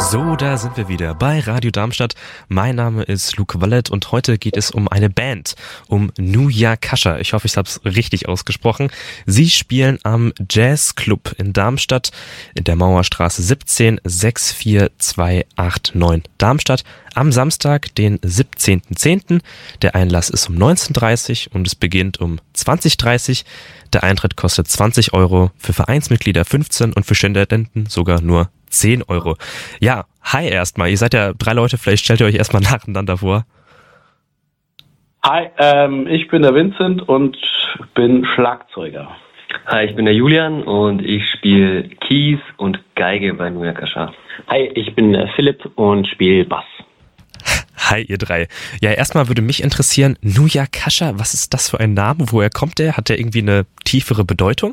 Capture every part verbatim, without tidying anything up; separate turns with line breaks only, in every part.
So, da sind wir wieder bei Radio Darmstadt. Mein Name ist Luke Wallet und heute geht es um eine Band, um Nuja Kascha. Ich hoffe, ich habe es richtig ausgesprochen. Sie spielen am Jazzclub in Darmstadt in der Mauerstraße siebzehn sechs vier zwei acht neun Darmstadt am Samstag, den siebzehnten zehnten Der Einlass ist um neunzehn Uhr dreißig und es beginnt um zwanzig Uhr dreißig. Der Eintritt kostet zwanzig Euro, für Vereinsmitglieder fünfzehn und für Studenten sogar nur zehn Euro. Ja, hi erstmal. Ihr seid ja drei Leute, vielleicht stellt ihr euch erstmal nacheinander vor.
Hi, ähm, ich bin der Vincent und bin Schlagzeuger.
Hi, ich bin der Julian und ich spiele Keys und Geige bei Nuja Kascha.
Hi, ich bin der Philipp und spiele Bass.
Hi, ihr drei. Ja, erstmal würde mich interessieren, Nuja Kascha, was ist das für ein Name? Woher kommt der? Hat der irgendwie eine tiefere Bedeutung?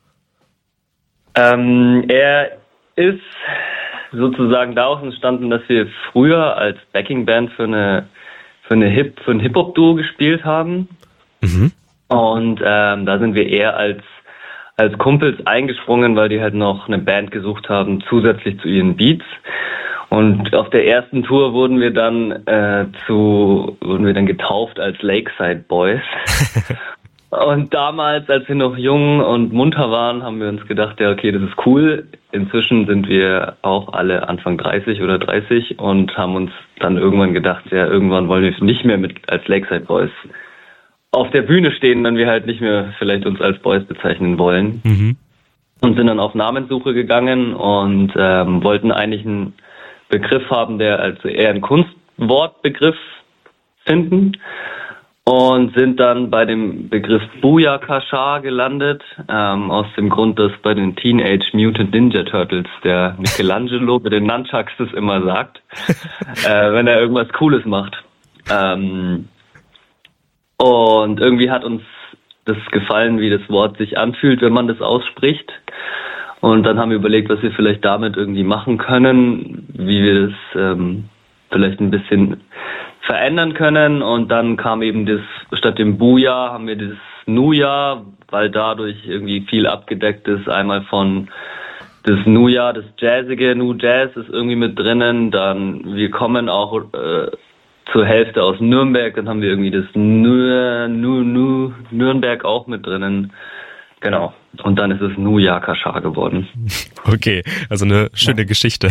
Ähm, er ist sozusagen daraus entstanden, dass wir früher als Backingband für eine für eine Hip für ein Hip-Hop-Duo gespielt haben. Mhm. Und ähm, da sind wir eher als als Kumpels eingesprungen, weil die halt noch eine Band gesucht haben, zusätzlich zu ihren Beats. Und auf der ersten Tour wurden wir dann äh, zu wurden wir dann getauft als Lakeside Boys. Und damals, als wir noch jung und munter waren, haben wir uns gedacht, ja okay, das ist cool. Inzwischen sind wir auch alle Anfang dreißig oder dreißig und haben uns dann irgendwann gedacht, ja, irgendwann wollen wir nicht mehr mit als Lakeside Boys auf der Bühne stehen, wenn wir halt nicht mehr vielleicht uns als Boys bezeichnen wollen. Mhm. Und sind dann auf Namenssuche gegangen und ähm, wollten eigentlich einen Begriff haben, der also eher einen Kunstwortbegriff finden. Und sind dann bei dem Begriff Nuja Kascha gelandet, ähm, aus dem Grund, dass bei den Teenage Mutant Ninja Turtles der Michelangelo mit den Nunchucks das immer sagt, äh, wenn er irgendwas Cooles macht. Ähm, und irgendwie hat uns das gefallen, wie das Wort sich anfühlt, wenn man das ausspricht. Und dann haben wir überlegt, was wir vielleicht damit irgendwie machen können, wie wir das ähm, vielleicht ein bisschen verändern können. Und dann kam eben das, statt dem Buja haben wir dieses Nuja, weil dadurch irgendwie viel abgedeckt ist. Einmal von das Nuja, das Jazzige, Nu Jazz ist irgendwie mit drinnen. Dann, wir kommen auch äh, zur Hälfte aus Nürnberg, dann haben wir irgendwie das Nür, Nür, Nür, Nürnberg auch mit drinnen. Genau. Und dann ist es Nuja Kascha geworden.
Okay, also eine schöne ja. Geschichte.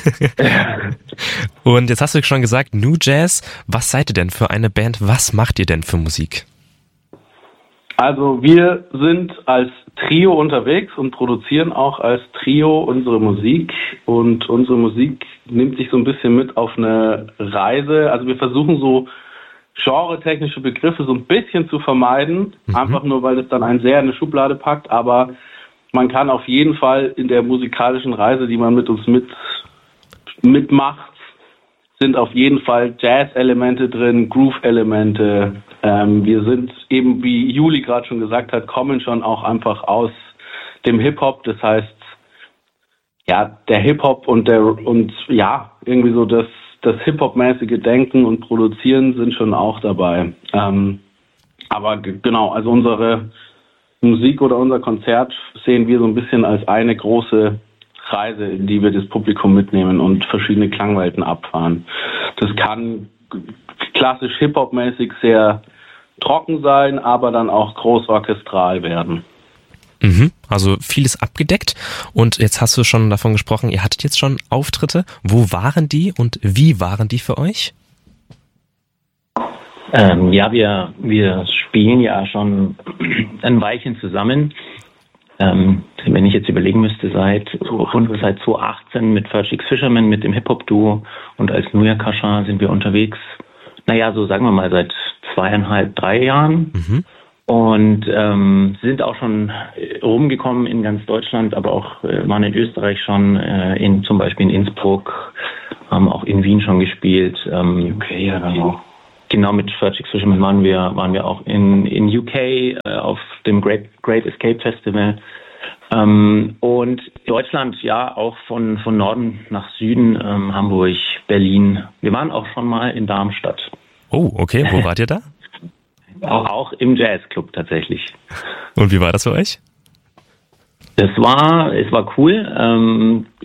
Und jetzt hast du schon gesagt, Nu Jazz. Was seid ihr denn für eine Band? Was macht ihr denn für Musik?
Also wir sind als Trio unterwegs und produzieren auch als Trio unsere Musik. Und unsere Musik nimmt sich so ein bisschen mit auf eine Reise. Also wir versuchen so genre-technische Begriffe so ein bisschen zu vermeiden, mhm. einfach nur, weil es dann einen sehr in eine Schublade packt, aber man kann auf jeden Fall in der musikalischen Reise, die man mit uns mit mitmacht, sind auf jeden Fall Jazz-Elemente drin, Groove-Elemente. Ähm, wir sind eben, wie Juli gerade schon gesagt hat, kommen schon auch einfach aus dem Hip-Hop, das heißt, ja, der Hip-Hop und der, und ja, irgendwie so das Das Hip-Hop-mäßige Denken und Produzieren sind schon auch dabei. Ähm, aber g- genau, also unsere Musik oder unser Konzert sehen wir so ein bisschen als eine große Reise, in die wir das Publikum mitnehmen und verschiedene Klangwelten abfahren. Das kann g- klassisch Hip-Hop-mäßig sehr trocken sein, aber dann auch großorchestral werden.
Mhm, also vieles abgedeckt und jetzt hast du schon davon gesprochen, ihr hattet jetzt schon Auftritte. Wo waren die und wie waren die für euch?
Ähm, ja, wir, wir spielen ja schon ein Weilchen zusammen. Ähm, wenn ich jetzt überlegen müsste, seit, seit zwanzig achtzehn mit Ferchix Fisherman, mit dem Hip-Hop-Duo und als Nuja Kascha sind wir unterwegs, naja, so sagen wir mal seit zweieinhalb, drei Jahren. Mhm. Und ähm, sind auch schon rumgekommen in ganz Deutschland, aber auch äh, waren in Österreich schon, äh, in zum Beispiel in Innsbruck, haben auch in Wien schon gespielt. Ähm, U K ja dann auch. Genau, mit Ferchix Fisherman waren wir waren wir auch in in U K äh, auf dem Great Great Escape Festival. Ähm, und Deutschland, ja, auch von von Norden nach Süden, ähm, Hamburg, Berlin. Wir waren auch schon mal in Darmstadt.
Oh, okay. Wo wart ihr da?
Auch, auch im Jazzclub tatsächlich.
Und wie war das für euch?
Das war, es war cool. Ähm, ich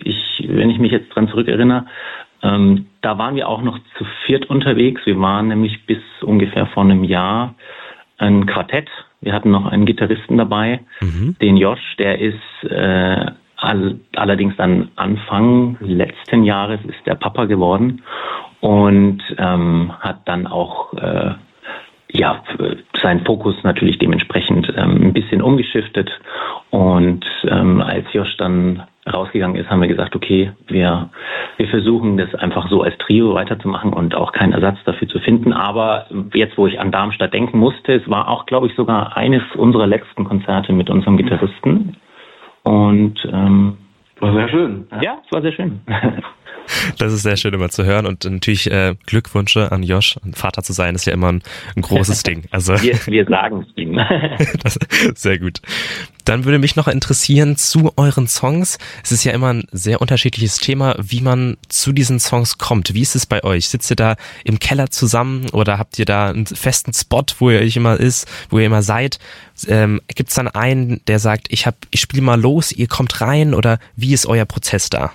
wenn ich mich jetzt dran zurückerinnere, ähm, da waren wir auch noch zu viert unterwegs. Wir waren nämlich bis ungefähr vor einem Jahr ein Quartett. Wir hatten noch einen Gitarristen dabei, mhm. den Josh, der ist äh, all, allerdings dann Anfang letzten Jahres ist der Papa geworden und ähm, hat dann auch äh, ja, seinen Fokus natürlich dementsprechend ähm, ein bisschen umgeschiftet. Und ähm, als Josh dann rausgegangen ist, haben wir gesagt, okay, wir, wir versuchen das einfach so als Trio weiterzumachen und auch keinen Ersatz dafür zu finden. Aber jetzt, wo ich an Darmstadt denken musste, es war auch, glaube ich, sogar eines unserer letzten Konzerte mit unserem Gitarristen. Und ähm,
war sehr schön.
Ja, es war sehr schön.
Das ist sehr schön immer zu hören und natürlich äh, Glückwünsche an Josh. Vater zu sein ist ja immer ein, ein großes Ding. Also
wir, wir sagen es ihm.
Das, sehr gut. Dann würde mich noch interessieren zu euren Songs. Es ist ja immer ein sehr unterschiedliches Thema, wie man zu diesen Songs kommt. Wie ist es bei euch? Sitzt ihr da im Keller zusammen oder habt ihr da einen festen Spot, wo ihr euch immer ist, wo ihr immer seid? Ähm, Gibt es dann einen, der sagt, ich hab, ich spiele mal los, ihr kommt rein, oder wie ist euer Prozess da?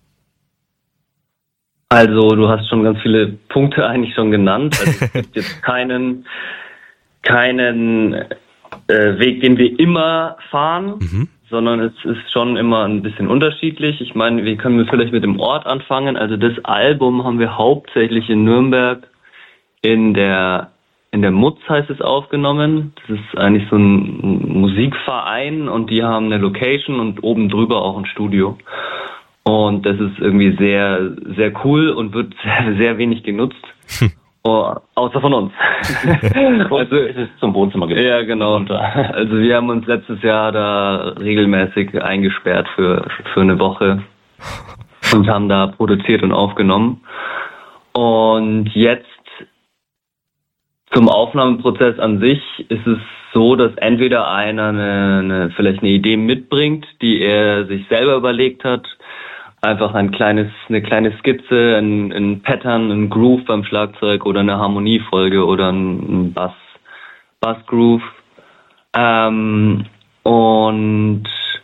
Also du hast schon ganz viele Punkte eigentlich schon genannt. Also es gibt jetzt keinen, keinen äh, Weg, den wir immer fahren, mhm. sondern es ist schon immer ein bisschen unterschiedlich. Ich meine, wir können vielleicht mit dem Ort anfangen. Also das Album haben wir hauptsächlich in Nürnberg in der in der Mutz heißt es aufgenommen. Das ist eigentlich so ein Musikverein und die haben eine Location und oben drüber auch ein Studio. Und das ist irgendwie sehr, sehr cool und wird sehr, sehr wenig genutzt. Hm. Oh, außer von uns.
Also es ist zum Wohnzimmer geworden.
Ja, genau. Also wir haben uns letztes Jahr da regelmäßig eingesperrt für, für eine Woche und haben da produziert und aufgenommen. Und jetzt zum Aufnahmeprozess an sich ist es so, dass entweder einer eine, eine, vielleicht eine Idee mitbringt, die er sich selber überlegt hat, einfach ein kleines, eine kleine Skizze, ein, ein Pattern, ein Groove beim Schlagzeug oder eine Harmoniefolge oder ein Bass, Bassgroove. Ähm, und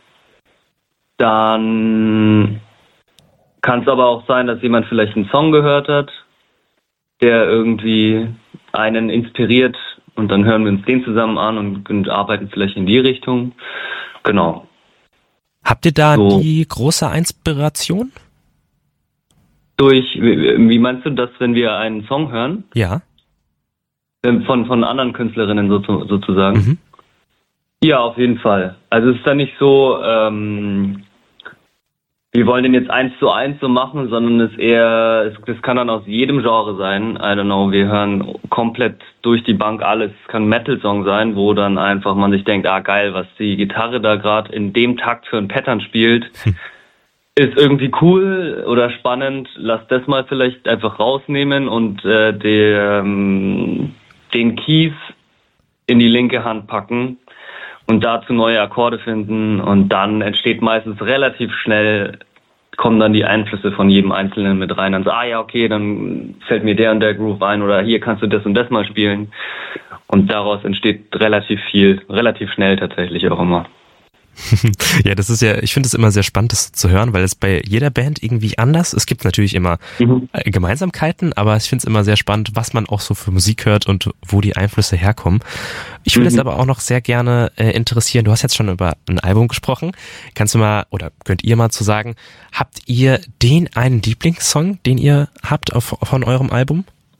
dann kann es aber auch sein, dass jemand vielleicht einen Song gehört hat, der irgendwie einen inspiriert und dann hören wir uns den zusammen an und, und arbeiten vielleicht in die Richtung. Genau.
Habt ihr da so die große Inspiration?
Durch, wie, wie meinst du das, wenn wir einen Song hören?
Ja.
Von, von anderen Künstlerinnen so, sozusagen?
Mhm.
Ja, auf jeden Fall. Also es ist dann nicht so, ähm, wir wollen den jetzt eins zu eins so machen, sondern es eher, es, das kann dann aus jedem Genre sein. I don't know, wir hören komplett durch die Bank alles. Es kann ein Metal-Song sein, wo dann einfach man sich denkt, ah geil, was die Gitarre da gerade in dem Takt für ein Pattern spielt, hm. ist irgendwie cool oder spannend. Lass das mal vielleicht einfach rausnehmen und äh, der, ähm, den Keys in die linke Hand packen und dazu neue Akkorde finden und dann entsteht meistens relativ schnell, kommen dann die Einflüsse von jedem Einzelnen mit rein. Dann so, ah ja, okay, dann fällt mir der und der Groove ein oder hier kannst du das und das mal spielen. Und daraus entsteht relativ viel, relativ schnell tatsächlich auch immer.
Ja, das ist ja, ich finde es immer sehr spannend, das zu hören, weil es bei jeder Band irgendwie anders. Es gibt natürlich immer mhm. Gemeinsamkeiten, aber ich finde es immer sehr spannend, was man auch so für Musik hört und wo die Einflüsse herkommen. Ich würde es mhm. aber auch noch sehr gerne äh, interessieren. Du hast jetzt schon über ein Album gesprochen. Kannst du mal oder könnt ihr mal zu sagen, habt ihr den einen Lieblingssong, den ihr habt auf, von eurem Album?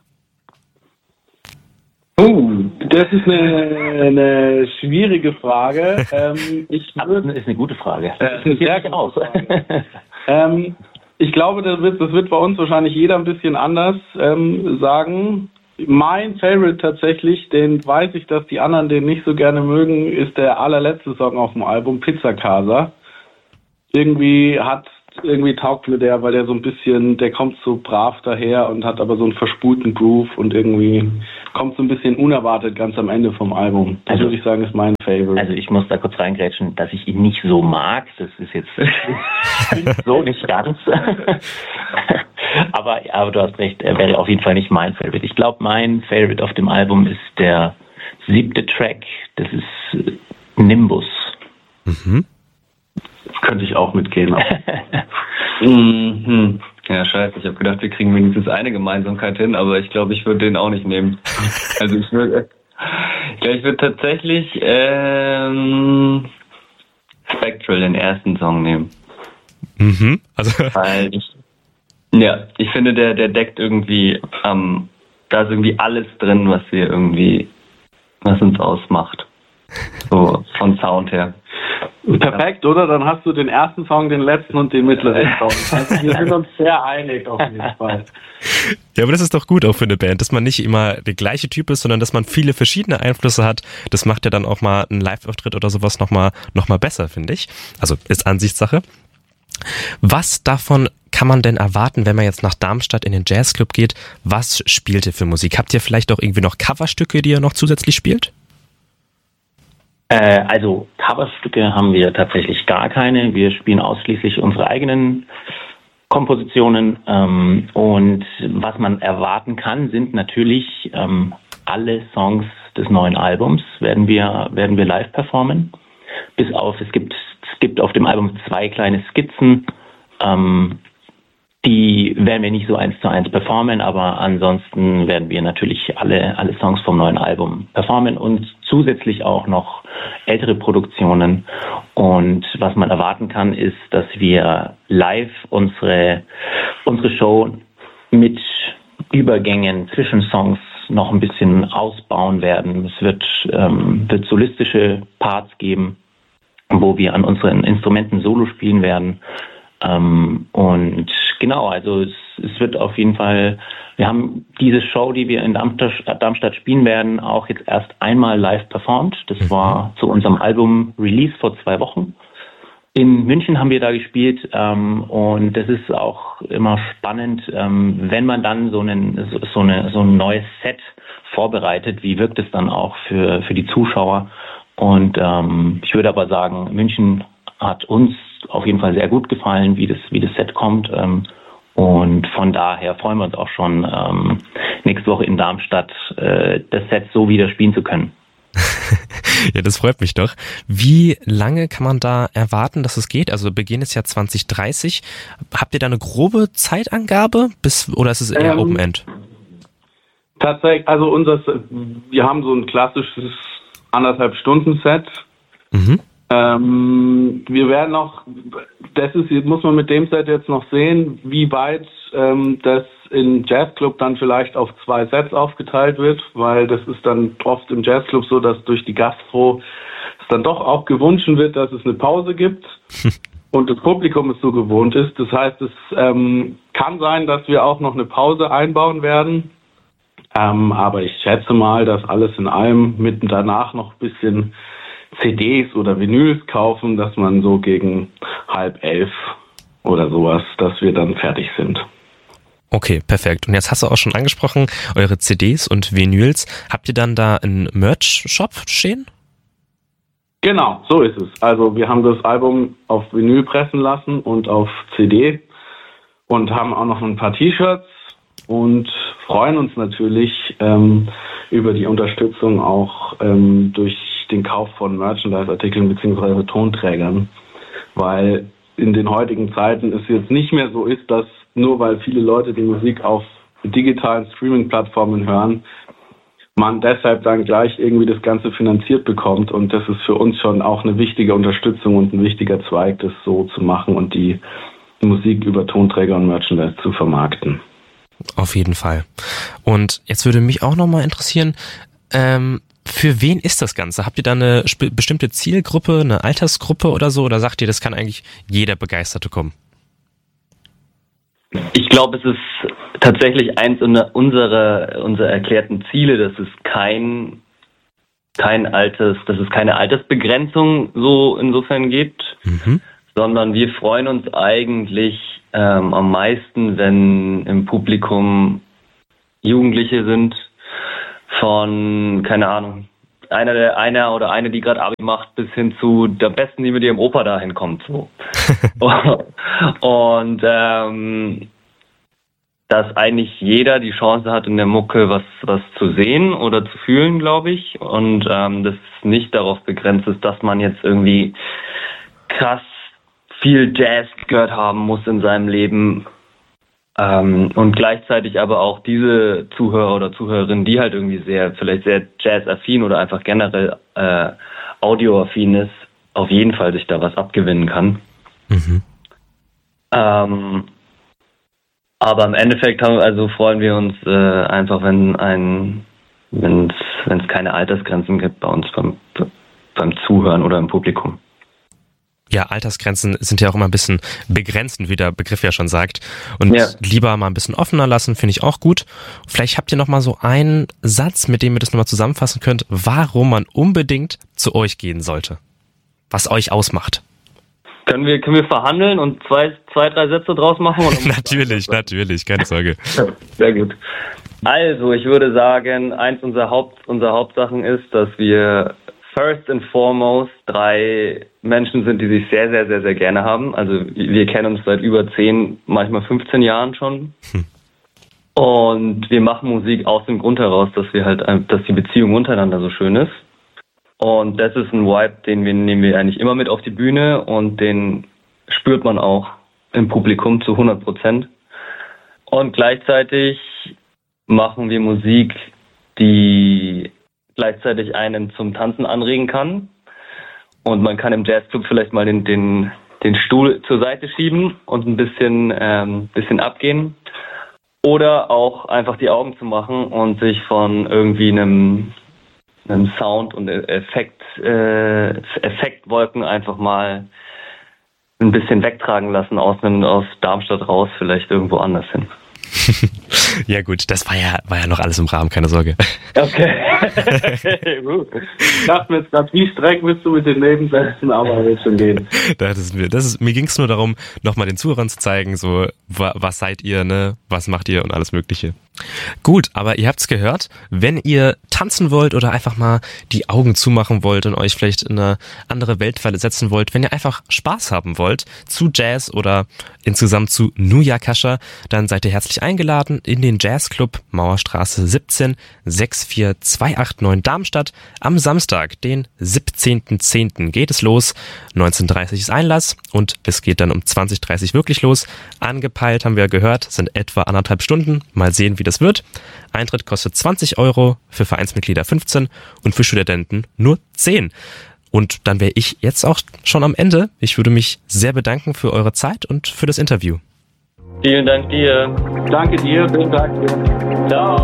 Oh, das ist eine, eine schwierige Frage. Ähm, ich
würde, das ist eine gute Frage.
Das ist eine sehr gute Frage. ähm, ich glaube, das wird, das wird bei uns wahrscheinlich jeder ein bisschen anders ähm, sagen. Mein Favorite tatsächlich, den weiß ich, dass die anderen den nicht so gerne mögen, ist der allerletzte Song auf dem Album, Pizza Casa. Irgendwie hat Irgendwie taugt mir der, weil der so ein bisschen, der kommt so brav daher und hat aber so einen verspulten Groove und irgendwie kommt so ein bisschen unerwartet ganz am Ende vom Album. Das also, würde ich sagen, ist mein Favorite.
Also ich muss da kurz reingrätschen, dass ich ihn nicht so mag, das ist jetzt so nicht ganz. aber, aber du hast recht, er wäre auf jeden Fall nicht mein Favorite. Ich glaube, mein Favorite auf dem Album ist der siebte Track, das ist Nimbus.
Mhm. Das könnte ich auch mitgehen.
Mhm. Ja, scheiße, ich habe gedacht, wir kriegen wenigstens eine Gemeinsamkeit hin, aber ich glaube, ich würde den auch nicht nehmen. Also ich würde ich glaube, ich würde tatsächlich ähm, Spectral, den ersten Song, nehmen.
Mhm. Also
Weil ich, ja, ich finde, der, der deckt irgendwie, ähm, da ist irgendwie alles drin, was wir irgendwie, was uns ausmacht. So von Sound her.
Perfekt, oder? Dann hast du den ersten Song, den letzten und den mittleren Song. Also wir sind uns sehr einig auf jeden Fall.
Ja, aber das ist doch gut auch für eine Band, dass man nicht immer der gleiche Typ ist, sondern dass man viele verschiedene Einflüsse hat. Das macht ja dann auch mal einen Live-Auftritt oder sowas nochmal noch mal besser, finde ich. Also ist Ansichtssache. Was davon kann man denn erwarten, wenn man jetzt nach Darmstadt in den Jazzclub geht? Was spielt ihr für Musik? Habt ihr vielleicht auch irgendwie noch Coverstücke, die ihr noch zusätzlich spielt?
Äh, also Coverstücke haben wir tatsächlich gar keine. Wir spielen ausschließlich unsere eigenen Kompositionen. Ähm, und was man erwarten kann, sind natürlich ähm, alle Songs des neuen Albums werden wir werden wir live performen. Bis auf es gibt es gibt auf dem Album zwei kleine Skizzen. Ähm, Die werden wir nicht so eins zu eins performen, aber ansonsten werden wir natürlich alle, alle Songs vom neuen Album performen und zusätzlich auch noch ältere Produktionen. Und was man erwarten kann, ist, dass wir live unsere, unsere Show mit Übergängen zwischen Songs noch ein bisschen ausbauen werden. Es wird, ähm, wird solistische Parts geben, wo wir an unseren Instrumenten Solo spielen werden. Ähm, und genau, also es, es wird auf jeden Fall, wir haben diese Show, die wir in Darmstadt, Darmstadt spielen werden, auch jetzt erst einmal live performt. Das mhm. war zu unserem Album-Release vor zwei Wochen. In München haben wir da gespielt ähm, und das ist auch immer spannend, ähm, wenn man dann so, einen, so, so, eine, so ein neues Set vorbereitet, wie wirkt es dann auch für, für die Zuschauer. Und ähm, ich würde aber sagen, München hat uns auf jeden Fall sehr gut gefallen, wie das, wie das Set kommt. Ähm, und von daher freuen wir uns auch schon, ähm, nächste Woche in Darmstadt äh, das Set so wieder spielen zu können.
Ja, das freut mich doch. Wie lange kann man da erwarten, dass es geht? Also Beginn ist ja zwanzig dreißig. Habt ihr da eine grobe Zeitangabe bis, oder ist es eher ähm, Open End?
Tatsächlich, also unser, wir haben so ein klassisches anderthalb Stunden Set. Mhm. Ähm, wir werden noch, das ist, muss man mit dem Set jetzt noch sehen, wie weit ähm, das im Jazzclub dann vielleicht auf zwei Sets aufgeteilt wird, weil das ist dann oft im Jazzclub so, dass durch die Gastro es dann doch auch gewünscht wird, dass es eine Pause gibt und das Publikum es so gewohnt ist. Das heißt, es ähm, kann sein, dass wir auch noch eine Pause einbauen werden, ähm, aber ich schätze mal, dass alles in allem mit danach noch ein bisschen C Ds oder Vinyls kaufen, dass man so gegen halb elf oder sowas, dass wir dann fertig sind.
Okay, perfekt. Und jetzt hast du auch schon angesprochen, eure C Ds und Vinyls. Habt ihr dann da einen Merch-Shop stehen?
Genau, so ist es. Also wir haben das Album auf Vinyl pressen lassen und auf C D und haben auch noch ein paar T-Shirts und freuen uns natürlich ähm, über die Unterstützung auch ähm, durch den Kauf von Merchandise-Artikeln bzw. Tonträgern, weil in den heutigen Zeiten es jetzt nicht mehr so ist, dass nur weil viele Leute die Musik auf digitalen Streaming-Plattformen hören, man deshalb dann gleich irgendwie das Ganze finanziert bekommt, und das ist für uns schon auch eine wichtige Unterstützung und ein wichtiger Zweig, das so zu machen und die Musik über Tonträger und Merchandise zu vermarkten.
Auf jeden Fall. Und jetzt würde mich auch nochmal interessieren, ähm, für wen ist das Ganze? Habt ihr da eine sp- bestimmte Zielgruppe, eine Altersgruppe oder so? Oder sagt ihr, das kann eigentlich jeder Begeisterte kommen?
Ich glaube, es ist tatsächlich eins unserer, unserer erklärten Ziele, dass es kein, kein Alters, dass es keine Altersbegrenzung so insofern gibt, mhm. sondern wir freuen uns eigentlich ähm, am meisten, wenn im Publikum Jugendliche sind, von, keine Ahnung, einer der einer oder eine, die gerade Abi macht, bis hin zu der Besten, die mit ihrem Opa dahin kommt. So. Und ähm, dass eigentlich jeder die Chance hat, in der Mucke was was zu sehen oder zu fühlen, glaube ich. Und ähm, das nicht darauf begrenzt ist, dass man jetzt irgendwie krass viel Jazz gehört haben muss in seinem Leben. Ähm, und gleichzeitig aber auch diese Zuhörer oder Zuhörerinnen, die halt irgendwie sehr, vielleicht sehr jazz-affin oder einfach generell äh, audioaffin ist, auf jeden Fall sich da was abgewinnen kann. Mhm. Ähm, aber im Endeffekt haben, also freuen wir uns äh, einfach, wenn ein, wenn es keine Altersgrenzen gibt bei uns beim, beim Zuhören oder im Publikum.
Ja, Altersgrenzen sind ja auch immer ein bisschen begrenzend, wie der Begriff ja schon sagt. Und ja. lieber mal ein bisschen offener lassen, finde ich auch gut. Vielleicht habt ihr noch mal so einen Satz, mit dem ihr das nochmal zusammenfassen könnt, warum man unbedingt zu euch gehen sollte. Was euch ausmacht.
Können wir, können wir verhandeln und zwei, zwei, drei Sätze draus machen? Oder
natürlich, natürlich, keine Sorge.
Sehr gut. Also, ich würde sagen, eins unserer Haupt, unserer Hauptsachen ist, dass wir first and foremost drei Menschen sind, die sich sehr, sehr, sehr, sehr gerne haben. Also wir kennen uns seit über zehn, manchmal fünfzehn Jahren schon. Hm. Und wir machen Musik aus dem Grund heraus, dass wir halt, dass die Beziehung untereinander so schön ist. Und das ist ein Vibe, den wir, nehmen wir eigentlich immer mit auf die Bühne und den spürt man auch im Publikum zu hundert Prozent. Und gleichzeitig machen wir Musik, die gleichzeitig einen zum Tanzen anregen kann. Und man kann im Jazzclub vielleicht mal den, den, den Stuhl zur Seite schieben und ein bisschen, ähm, bisschen abgehen. Oder auch einfach die Augen zu machen und sich von irgendwie einem, einem Sound und Effekt, äh, Effektwolken einfach mal ein bisschen wegtragen lassen aus, einem, aus Darmstadt raus, vielleicht irgendwo anders hin.
Ja gut, das war ja, war ja noch alles im Rahmen, keine Sorge.
Okay. Ich dachte mir jetzt gerade, wie streng bist du mit den Nebensätzen, aber wird schon gehen.
Das ist mir, das ist, mir ging es nur darum, nochmal den Zuhörern zu zeigen, so, wa, was seid ihr, ne, was macht ihr und alles Mögliche. Gut, aber ihr habt's gehört, wenn ihr tanzen wollt oder einfach mal die Augen zumachen wollt und euch vielleicht in eine andere Welt versetzen wollt, wenn ihr einfach Spaß haben wollt zu Jazz oder insgesamt zu Nuja Kascha, dann seid ihr herzlich eingeladen in den Jazzclub Mauerstraße siebzehn sechs vier zwei acht neun Darmstadt. Am Samstag, den siebzehnten zehnten geht es los. neunzehn Uhr dreißig ist Einlass und es geht dann um zwanzig Uhr dreißig wirklich los. Angepeilt, haben wir gehört, sind etwa anderthalb Stunden. Mal sehen, wie das wird. Eintritt kostet zwanzig Euro, für Vereinsmitglieder fünfzehn und für Studenten nur zehn. Und dann wäre ich jetzt auch schon am Ende. Ich würde mich sehr bedanken für eure Zeit und für das Interview.
Vielen Dank dir.
Danke dir. Vielen Dank dir.
Ciao.